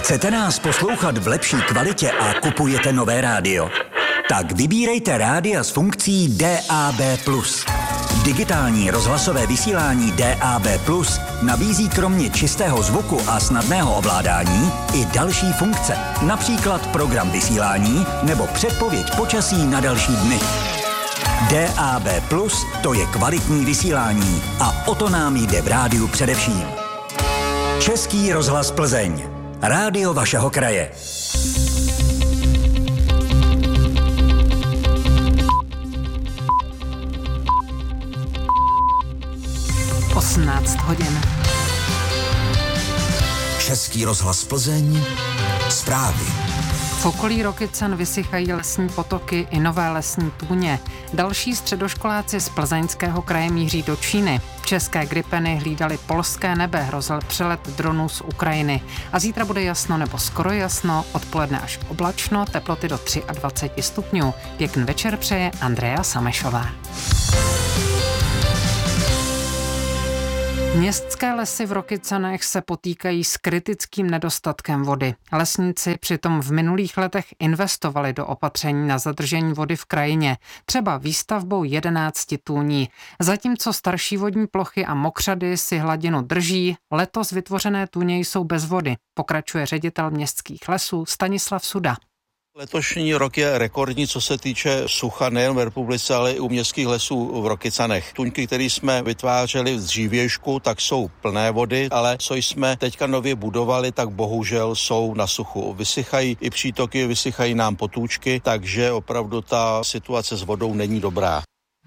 Chcete nás poslouchat v lepší kvalitě a kupujete nové rádio? Tak vybírejte rádia s funkcí DAB+. Digitální rozhlasové vysílání DAB+ nabízí kromě čistého zvuku a snadného ovládání i další funkce, například program vysílání nebo předpověď počasí na další dny. DAB+, to je kvalitní vysílání a o to nám jde v rádiu především. Český rozhlas Plzeň. Rádio vašeho kraje. hodin. Český rozhlas Plzeň. Zprávy. V okolí Rokycan vysychají lesní potoky i nové lesní tůně. Další středoškoláci z Plzeňského kraje míří do Číny. České Gripeny hlídali polské nebe, hrozil přelet dronů z Ukrajiny. A zítra bude jasno nebo skoro jasno, odpoledne až oblačno, teploty do 23 stupňů. Pěkný večer přeje Andrea Samešová. Městské lesy v Rokycanech se potýkají s kritickým nedostatkem vody. Lesníci přitom v minulých letech investovali do opatření na zadržení vody v krajině, třeba výstavbou 11 tůní. Zatímco starší vodní plochy a mokřady si hladinu drží, letos vytvořené tůně jsou bez vody, pokračuje ředitel městských lesů Stanislav Suda. Letošní rok je rekordní, co se týče sucha nejen v republice, ale i u městských lesů v Rokycanech. Tůňky, které jsme vytvářeli v dřívějšku, tak jsou plné vody, ale co jsme teďka nově budovali, tak bohužel jsou na suchu. Vysychají i přítoky, vysychají nám potůčky, takže opravdu ta situace s vodou není dobrá.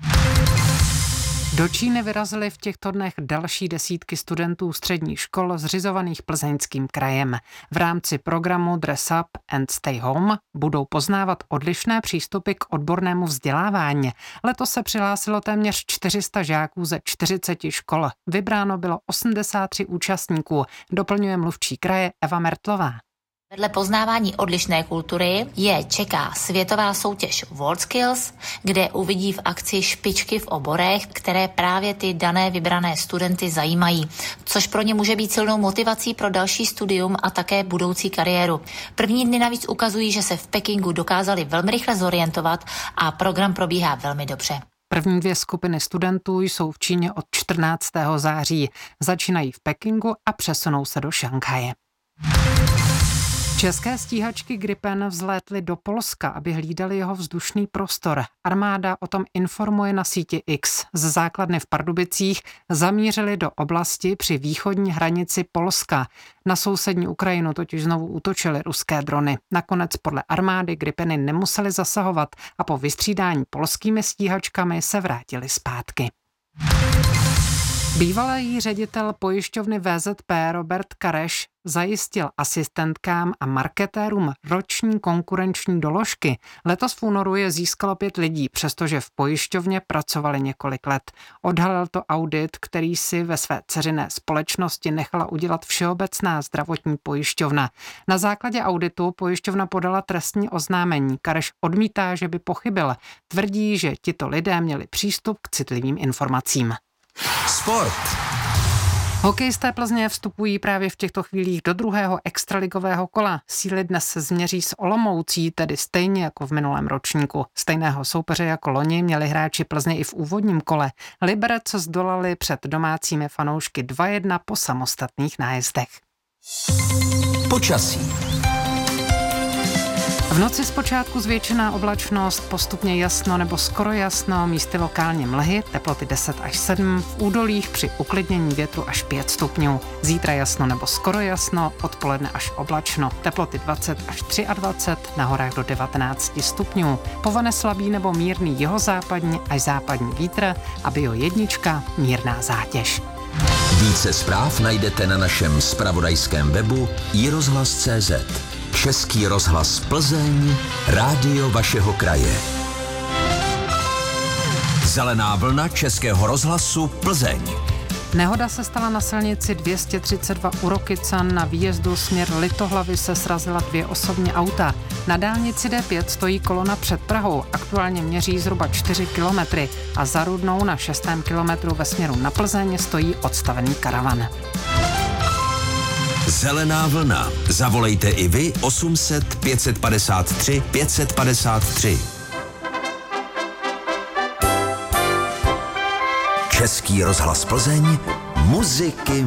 Do Číny vyrazily v těchto dnech další desítky studentů středních škol zřizovaných Plzeňským krajem. V rámci programu Dress Up and Stay Home budou poznávat odlišné přístupy k odbornému vzdělávání. Letos se přihlásilo téměř 400 žáků ze 40 škol. Vybráno bylo 83 účastníků, doplňuje mluvčí kraje Eva Mertlová. Vedle poznávání odlišné kultury je čeká světová soutěž WorldSkills, kde uvidí v akci špičky v oborech, které právě ty dané vybrané studenty zajímají, což pro ně může být silnou motivací pro další studium a také budoucí kariéru. První dny navíc ukazují, že se v Pekingu dokázali velmi rychle zorientovat a program probíhá velmi dobře. První 2 skupiny studentů jsou v Číně od 14. září. Začínají v Pekingu a přesunou se do Šanghaje. České stíhačky Gripen vzlétly do Polska, aby hlídali jeho vzdušný prostor. Armáda o tom informuje na síti X. Z základny v Pardubicích zamířili do oblasti při východní hranici Polska. Na sousední Ukrajinu totiž znovu útočily ruské drony. Nakonec podle armády Gripeny nemuseli zasahovat a po vystřídání polskými stíhačkami se vrátili zpátky. Bývalý ředitel pojišťovny VZP Robert Kareš zajistil asistentkám a marketérům roční konkurenční doložky. Letos v únoru je získalo 5 lidí, přestože v pojišťovně pracovali několik let. Odhalil to audit, který si ve své dceřiné společnosti nechala udělat Všeobecná zdravotní pojišťovna. Na základě auditu pojišťovna podala trestní oznámení. Kareš odmítá, že by pochybil. Tvrdí, že tito lidé měli přístup k citlivým informacím. Sport. Hokejisté Plzně vstupují právě v těchto chvílích do druhého extraligového kola. Síly dnes se změří s Olomoucí, tedy stejně jako v minulém ročníku. Stejného soupeře jako loni měli hráči Plzně i v úvodním kole. Liberec zdolali před domácími fanoušky 2-1 po samostatných nájezdech. Počasí. V noci zpočátku zvětšená oblačnost, postupně jasno nebo skoro jasno, místy lokálně mlhy, teploty 10 až 7, v údolích při uklidnění větru až 5 stupňů. Zítra jasno nebo skoro jasno, odpoledne až oblačno, teploty 20 až 23, na horách do 19 stupňů. Povane slabý nebo mírný jihozápadní až západní vítr a Bio1 mírná zátěž. Více zpráv najdete na našem zpravodajském webu iRozhlas.cz. Český rozhlas Plzeň, rádio vašeho kraje. Zelená vlna Českého rozhlasu Plzeň. Nehoda se stala na silnici 232 u Rokycan. Na výjezdu směr Litohlavy se srazila 2 osobní auta. Na dálnici D5 stojí kolona před Prahou. Aktuálně měří zhruba 4 kilometry a za Rudnou na 6. kilometru ve směru na Plzeň stojí odstavený karavan. Zelená vlna. Zavolejte i vy 800 553 553. Český rozhlas Plzeň, muziky.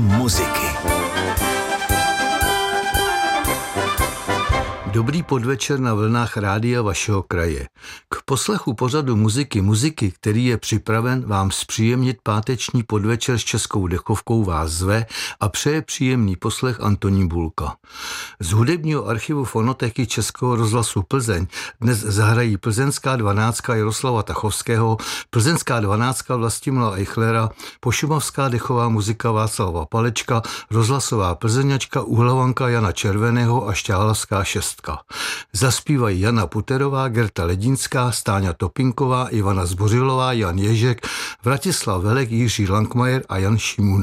Dobrý podvečer na vlnách rádia vašeho kraje. K poslechu pořadu muziky, který je připraven vám zpříjemnit páteční podvečer s českou dechovkou, vás zve a přeje příjemný poslech Antonín Bulka. Z hudebního archivu fonoteky Českého rozhlasu Plzeň dnes zahrají plzeňská 12 Jaroslava Tachovského, plzeňská 12 Vlastimila Eichlera, pošumovská dechová muzika Václava Palečka, rozhlasová plzeňačka Uhlavanka Jana Červeného a šťáhlavská šestka. Zaspívají Jana Puterová, Gerta Ledínská, Stáňa Topinková, Ivana Zbořilová, Jan Ježek, Vratislav Velek, Jiří Langmajer a Jan Šimun.